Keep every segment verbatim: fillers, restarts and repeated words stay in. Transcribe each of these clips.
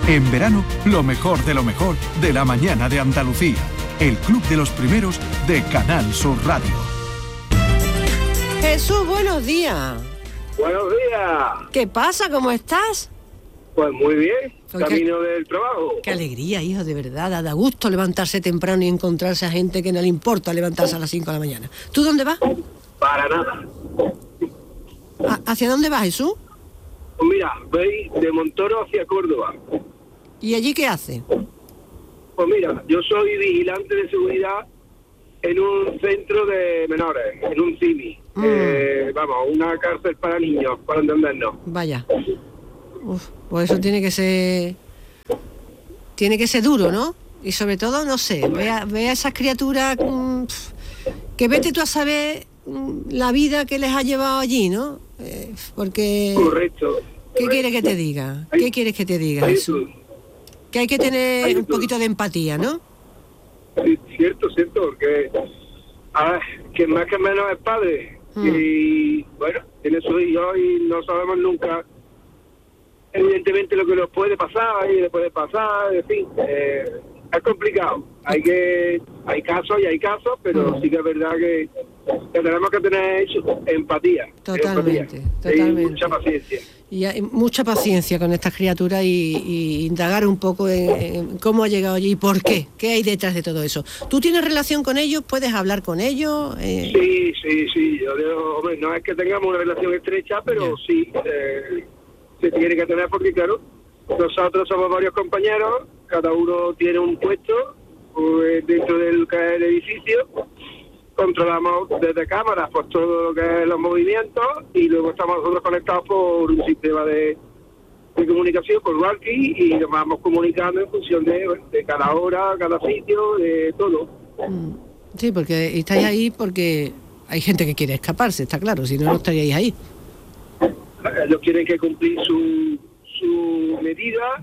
En verano, lo mejor de lo mejor de la mañana de Andalucía. El club de los primeros de Canal Sur Radio. Jesús, buenos días. Buenos días. ¿Qué pasa? ¿Cómo estás? Pues muy bien, Pues camino qué, del trabajo. Qué alegría, hijo, de verdad. Da gusto levantarse temprano y encontrarse a gente que no le importa levantarse a las cinco de la mañana. ¿Tú dónde vas? Para nada. ¿A- ¿Hacia dónde vas, Jesús? Pues mira, voy de Montoro hacia Córdoba. ¿Y allí qué hace? Pues mira, yo soy vigilante de seguridad en un centro de menores, en un C I M I. Mm. Eh, vamos, una cárcel para niños, para entendernos. Vaya. Uf, pues eso tiene que ser... Tiene que ser duro, ¿no? Y sobre todo, no sé, ve a, ve a esas criaturas mmm, que vete tú a saber mmm, la vida que les ha llevado allí, ¿no? Eh, porque... Correcto. ¿Qué correcto. quieres que te diga? ¿Qué Hay, quieres que te diga, Jesús? Que hay que tener un poquito de empatía, ¿no? Sí, cierto, cierto, porque a ver, que más que menos es padre. Mm. Y bueno, tiene su hijo y no sabemos nunca, evidentemente, lo que nos puede pasar y le puede pasar, en fin, eh, es complicado. Hay que hay casos y hay casos, pero mm. sí que es verdad que, que tenemos que tener empatía. Totalmente, empatía, totalmente. Y mucha paciencia. Y hay mucha paciencia con estas criaturas y, y indagar un poco en, en cómo ha llegado allí y por qué, qué hay detrás de todo eso. ¿Tú tienes relación con ellos? ¿Puedes hablar con ellos? Eh... Sí, sí, sí. Yo digo, hombre, no es que tengamos una relación estrecha, pero yeah. sí, eh, se tiene que tener porque, claro, nosotros somos varios compañeros, cada uno tiene un puesto pues, dentro del, del edificio. Controlamos desde cámaras pues todo lo que es los movimientos y luego estamos nosotros conectados por un sistema de, de comunicación, por walkie, y nos vamos comunicando en función de, bueno, de cada hora, cada sitio, de todo. Sí, porque estáis ahí porque hay gente que quiere escaparse, está claro, si no, no estaríais ahí. Ellos tienen que cumplir su, su medida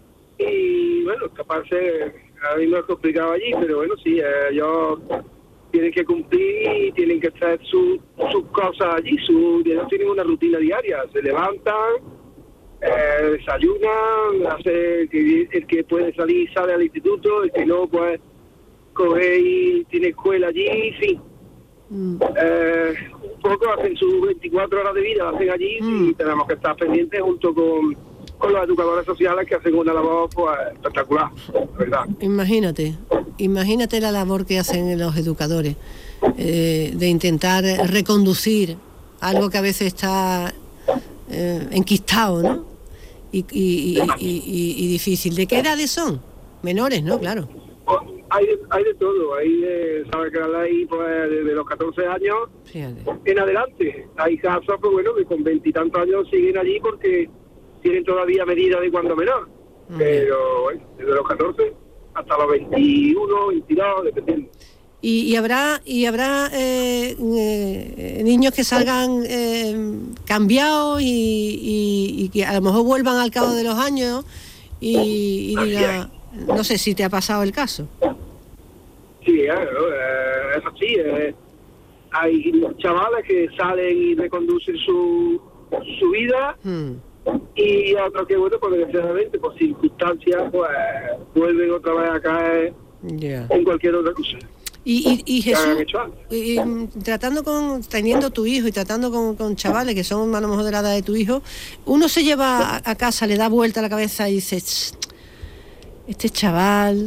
y, bueno, escaparse a mí no es complicado allí, pero bueno, sí, ellos... tienen que cumplir y tienen que hacer sus su cosas allí, su, ellos tienen una rutina diaria, se levantan, eh, desayunan, hace que, el que puede salir sale al instituto, el que no pues coge y tiene escuela allí, sí. Mm. Eh, un poco hacen sus veinticuatro horas de vida, hacen allí mm. y tenemos que estar pendientes junto con, con los educadores sociales que hacen una labor pues espectacular, ¿verdad? Imagínate. Imagínate la labor que hacen los educadores, eh, de intentar reconducir algo que a veces está eh, enquistado, ¿no? Y, y, y, y, y difícil. ¿De qué edades son? Menores, ¿no? Claro. Hay de, hay de todo. Hay de, ¿sabes que la ley, pues, desde los catorce años Fíjate. en adelante? Hay casos, pues bueno, que con veintitantos años siguen allí porque tienen todavía medida de cuando menor. Mm. Pero, bueno, desde los catorce hasta los veintiuno, veintidós, dependiendo. Y, y habrá y habrá eh, eh, niños que salgan eh, cambiados y, y, y que a lo mejor vuelvan al cabo de los años y, y digan, no sé si te ha pasado el caso. Sí, eh, es así. Eh, hay chavales que salen y reconducen su, su vida. Hmm. Y otros que, bueno, pues desgraciadamente, por circunstancias, pues vuelven otra vez a caer yeah. en cualquier otra cosa. Y, y, y Jesús, y, y, tratando con, teniendo tu hijo y tratando con, con chavales que son a lo mejor de la edad de tu hijo, uno se lleva a, a casa, le da vuelta a la cabeza y dice, este chaval...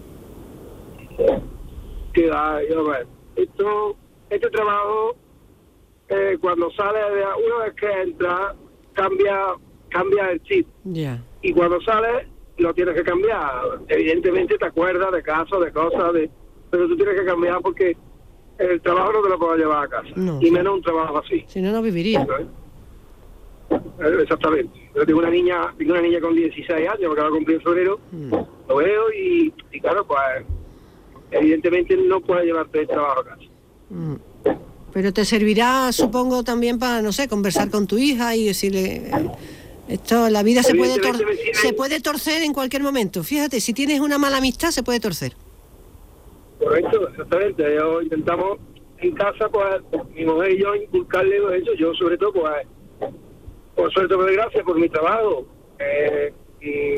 Que va, yo, bueno, esto, este trabajo, eh, cuando sale, de, una vez que entra, cambia cambia el chip yeah. y cuando sales lo tienes que cambiar. Evidentemente te acuerdas de casos, de cosas, de pero tú tienes que cambiar porque el trabajo no te lo puedes llevar a casa, no, y menos un trabajo así. Si no, no viviría. Exactamente. Yo tengo una niña tengo una niña con dieciséis años, porque va a cumplir en febrero, mm. lo veo y, y claro, pues evidentemente no puedes llevarte el trabajo a casa. Mm. Pero te servirá, supongo, también para, no sé, conversar con tu hija y decirle, esto, la vida se puede, tor- se puede torcer en cualquier momento. Fíjate, si tienes una mala amistad, se puede torcer. Correcto, exactamente. Yo intentamos en casa, pues, mi mujer y yo, inculcarle eso. Yo, sobre todo, pues, por suerte, por desgracia, por mi trabajo, eh, y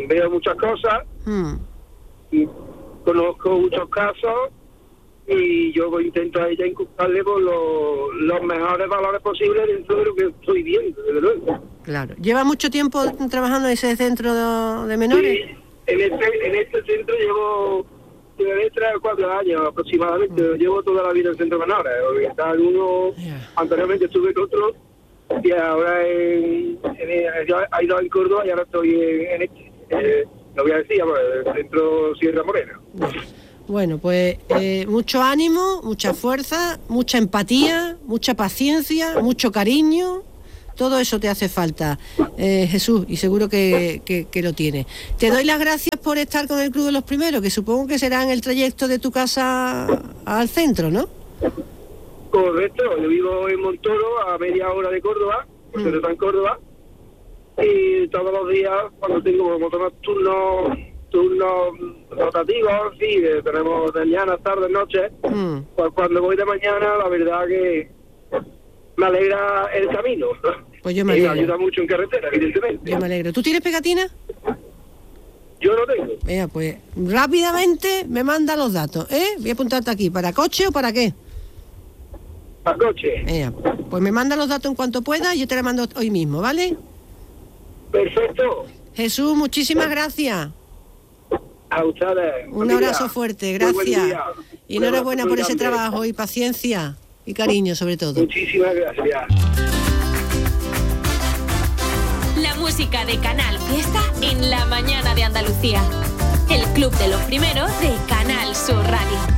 veo muchas cosas, Mm. y conozco muchos casos y yo intento a ella inculcarle por lo- los mejores valores posibles dentro de lo que estoy viendo, desde luego. Claro. ¿Lleva mucho tiempo trabajando en ese centro de, de menores? Sí, en este, en este centro llevo llevaré tres o cuatro años aproximadamente. Mm. Llevo toda la vida en centro de menores. Está en uno, Yeah. anteriormente estuve en otro, y ahora en, en, ha ido en Córdoba y ahora estoy en, en este. Eh, lo voy a decir, el centro Sierra Morena. Bueno, pues eh, mucho ánimo, mucha fuerza, mucha empatía, mucha paciencia, mucho cariño. Todo eso te hace falta, eh, Jesús, y seguro que, que, que lo tienes. Te doy las gracias por estar con el Club de los Primeros, que supongo que será en el trayecto de tu casa al centro, ¿no? Correcto, yo vivo en Montoro, a media hora de Córdoba, por ser está en Córdoba, y todos los días, cuando tengo como todos turnos, turnos rotativos, sí, de- tenemos de mañana, tarde, noche, Mm. pues cuando voy de mañana, la verdad que me alegra el camino. Pues yo me Y me alegro. ayuda mucho en carretera, evidentemente. Yo me alegro. ¿Tú tienes pegatina? Yo no tengo. Venga, pues rápidamente me manda los datos, ¿eh? Voy a apuntarte aquí. ¿Para coche o para qué? Para coche. Venga, pues me manda los datos en cuanto pueda y yo te la mando hoy mismo, ¿vale? Perfecto. Jesús, muchísimas gracias. A ustedes. Un Buen día. abrazo fuerte, Muy buen gracias. día. Y Un enhorabuena abrazo por muy ese grande. trabajo y paciencia y cariño sobre todo. Muchísimas gracias. La música de Canal Fiesta en la mañana de Andalucía. El Club de los Primeros de Canal Sur Radio.